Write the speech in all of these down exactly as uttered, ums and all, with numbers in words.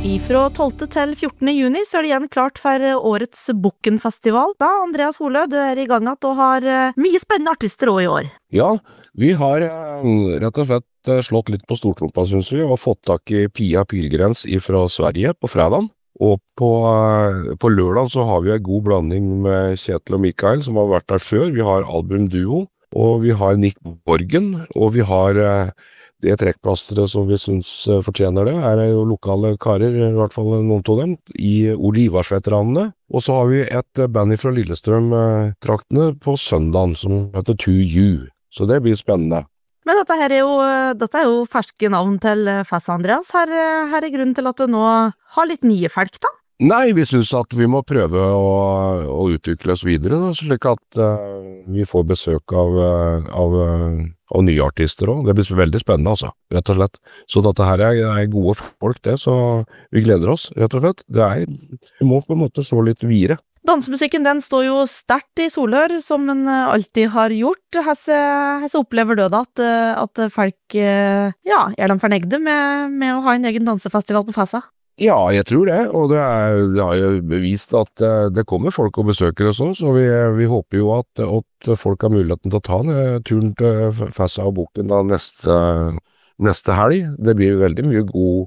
Fra tolvte til fjortende juni så er det igjen klart for årets Bukken-festival. Da, Andreas Holø, du er i gang at du har mye spennende artister også i år. Ja, vi har eh, rett og slett eh, slått litt på stortrompa, synes vi, og fått tak i Pia Pilgrens fra Sverige på fredagen. Og på, eh, på lørdag så har vi en god blanding med Kjetil og Mikael, som har vært der før. Vi har albumduo, og vi har Nick Borgen, og vi har eh, det trekkplasteret som vi synes eh, fortjener det, er jo lokale karer, i hvert fall noen av dem, i Olivarsveteranene. Og så har vi et band fra Lillestrøm-traktene på søndagen som heter To You. Så det blir spennende. Men dette her er jo, dette er jo ferske navn til Fest, Andreas. Her, her er grunnen til at du nå har litt nye folk, da? Nei, vi synes at vi må prøve å, å utvikle oss videre, da, slik at uh, vi får besøk av, uh, av, uh, av nye artister også. Det blir veldig spennende, altså, rett og slett. Så dette her er, er gode folk, det, så vi gleder oss, rett og slett. Det er, vi må på en måte så litt videre. Dansemusikken den står jo sterkt i Solør, som den alltid har gjort. Hesse opplever du da at, at folk ja, er de fornøyde med, med å ha en egen dansefestival på Fessa? Ja, jeg tror det, og det, er, det har jo bevist at det kommer folk og besøker oss også, så vi, vi håper jo at, at folk har muligheten til å ta den turen til Fessa og Bukken da neste, neste helg. Det blir veldig mye god,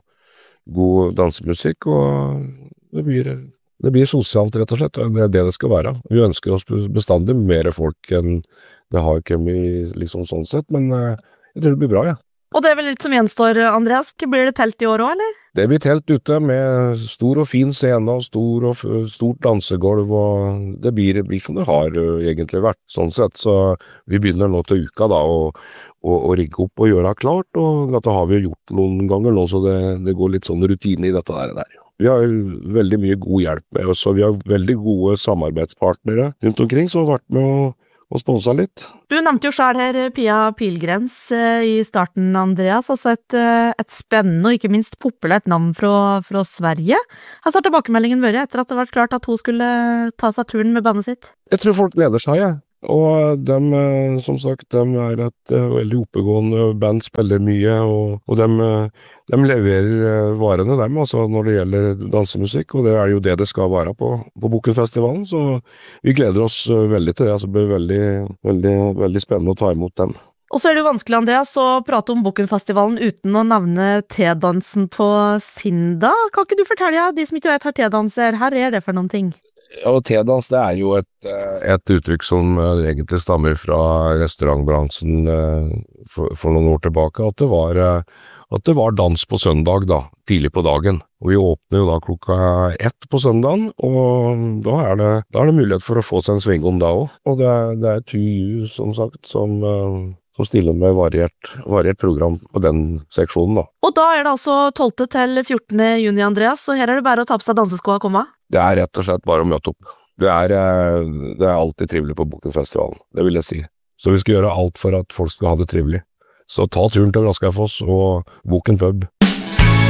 god dansemusikk, og det blir... Det blir sosialt, rett og slett, og det er det det skal være. Vi ønsker oss bestandig mer folk enn det har kommet liksom sånn sett, men uh, jeg tror det blir bra, ja. Og det er vel litt som gjenstår, Andreas. Blir det telt i år også, eller? Det blir telt ute med stor og fin scene og stor og stort dansegolv, og det blir, det blir som det har uh, egentlig vært, sånn sett. Så vi begynner nå til uka da, å, å, å rigge opp og gjøre det klart, og dette har vi gjort noen ganger nå, så det, det går litt sånn rutine i dette der. der. Vi har veldig mye god hjelp med oss, og vi har veldig gode samarbeidspartnere rundt omkring som har vært med å, å sponse litt. Du nevnte jo selv her Pia Pilgrens eh, i starten, Andreas, altså et, et spennende og ikke minst populært navn fra, fra Sverige. Her har tilbakemeldingen vært etter at det var klart at hun skulle ta seg turen med bandet sitt. Jeg tror folk gleder seg, ja. Og dem, som sagt, dem er et uh, veldig oppegående band, spiller mye, og, og dem, uh, dem leverer uh, varene dem, altså når det gjelder dansemusikk, og det er jo det det skal være på, på Bukkenfestivalen, så vi gleder oss uh, veldig til det, altså det blir veldig, veldig, veldig spennende å ta imot dem. Og så er det jo vanskelig, Andreas, å prate om Bukkenfestivalen uten å nevne T-dansen på Sinda. Kan ikke du fortelle, de som ikke vet her T-danser, her er det for noen ting? Ja, og T-dans, det er jo et, et uttrykk som egentlig stammer fra restaurantbransjen for, for noen år tilbake, at det, var, at det var dans på søndag da, tidlig på dagen. Og vi åpner jo da klokka ett på søndagen, og da er det, da er det mulighet for å få seg en svingom da også. Og det er, det er To You, som sagt, som... som stiller med variert, variert program på den seksjonen da. Og da er det altså tolvte til fjortende juni, Andreas, så her er det bare å ta på seg danseskoa og komme? Det er rett og slett bare å møte opp. Det er, det er alltid trivelig på Bukkensfestivalen, det vil jeg si. Så vi skal gjøre alt for at folk skal ha det trivelig. Så ta turen til Raskafoss og Bukken pub.